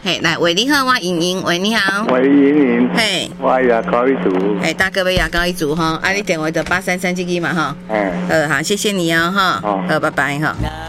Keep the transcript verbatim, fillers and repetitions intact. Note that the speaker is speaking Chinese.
嘿，来，喂，你好，我莹莹，喂，你好。 喂，莹莹。 嘿。 我牙膏一组。 嘿，大哥要牙膏一组哈，啊，你电话就八三三这个嘛哈。嗯。呃，好，谢谢你哦哈。好，呃，拜拜哈。